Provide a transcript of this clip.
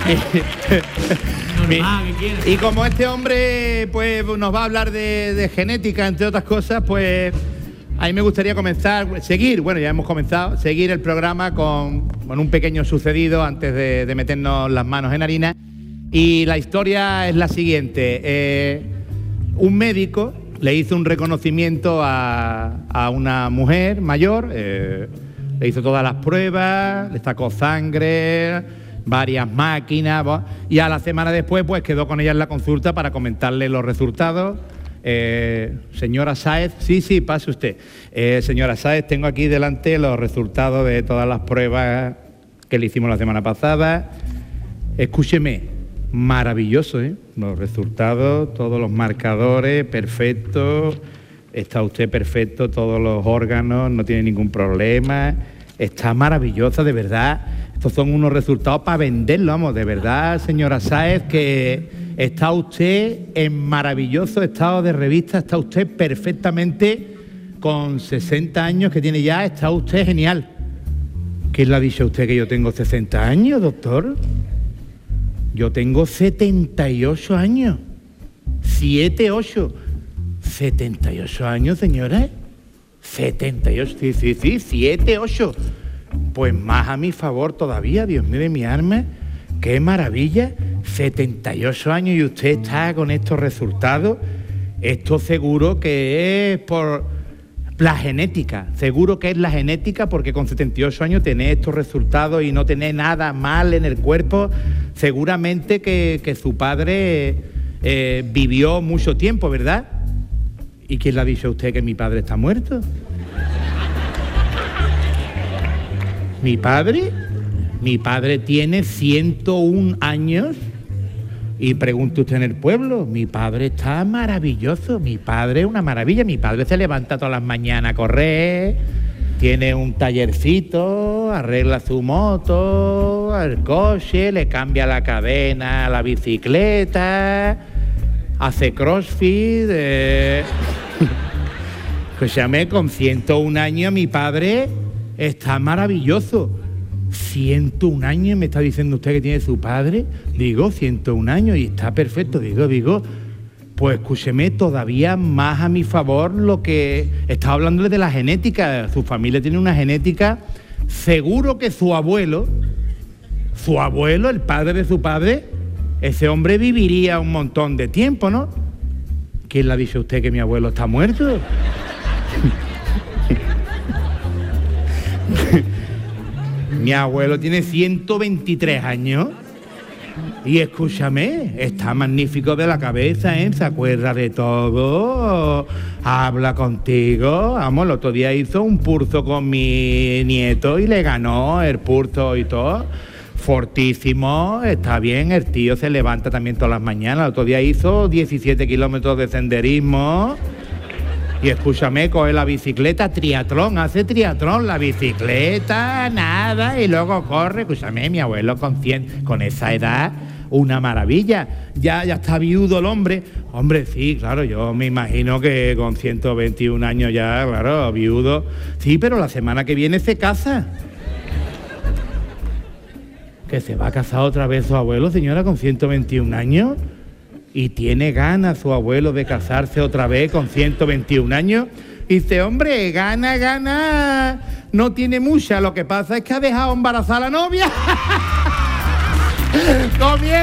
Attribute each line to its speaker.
Speaker 1: Y como este hombre pues nos va a hablar de genética, entre otras cosas, pues a mí me gustaría seguir el programa con un pequeño sucedido antes de meternos las manos en harina. Y la historia es la siguiente. Un médico le hizo un reconocimiento a una mujer mayor, le hizo todas las pruebas, le sacó sangre, varias máquinas, y a la semana después pues quedó con ella en la consulta para comentarle los resultados. Señora Sáez, sí, pase usted. Señora Sáez, tengo aquí delante los resultados de todas las pruebas que le hicimos la semana pasada. Escúcheme, maravilloso, los resultados, todos los marcadores, perfectos. Está usted perfecto, todos los órganos, no tiene ningún problema. Está maravillosa, de verdad. Estos son unos resultados para venderlo, vamos, de verdad, señora Sáez, que está usted en maravilloso estado de revista, está usted perfectamente, con 60 años que tiene ya, está usted genial. ¿Quién le ha dicho a usted que yo tengo 60 años, doctor? Yo tengo 78 años. 78 años, señora. 78, sí, 78. Pues más a mi favor todavía, Dios mío de mi alma. ¡Qué maravilla! 78 años y usted está con estos resultados. Esto seguro que es por la genética. Seguro que es la genética, porque con 78 años tener estos resultados y no tener nada mal en el cuerpo, seguramente que su padre vivió mucho tiempo, ¿verdad? ¿Y quién le ha dicho a usted que mi padre está muerto? ¿Mi padre? Mi padre tiene 101 años y pregunte usted en el pueblo. Mi padre está maravilloso, mi padre es una maravilla. Mi padre se levanta todas las mañanas a correr, tiene un tallercito, arregla su moto, el coche, le cambia la cadena a la bicicleta, hace crossfit. Escúchame, con 101 años mi padre está maravilloso. 101 años me está diciendo usted que tiene su padre. Digo, 101 años y está perfecto. Digo, pues escúcheme, todavía más a mi favor lo que estaba hablándole de la genética. Su familia tiene una genética. Seguro que su abuelo, el padre de su padre, ese hombre viviría un montón de tiempo, ¿no? ¿Quién le ha dicho a usted que mi abuelo está muerto? Mi abuelo tiene 123 años y escúchame, está magnífico de la cabeza, se acuerda de todo, habla contigo. Vamos, el otro día hizo un curso con mi nieto y le ganó el curso y todo. Fortísimo, está bien, el tío se levanta también todas las mañanas. El otro día hizo 17 kilómetros de senderismo. Y escúchame, coge la bicicleta, triatlón, hace triatlón, la bicicleta, nada, y luego corre. Escúchame, mi abuelo con esa edad, una maravilla. Ya está viudo el hombre. Hombre, sí, claro, yo me imagino que con 121 años ya, claro, viudo. Sí, pero la semana que viene se casa. ¿Que se va a casar otra vez su abuelo, señora, con 121 años? Y tiene ganas su abuelo de casarse otra vez con 121 años. Y dice, hombre, gana, no tiene mucha. Lo que pasa es que ha dejado embarazada a la novia. Comienza.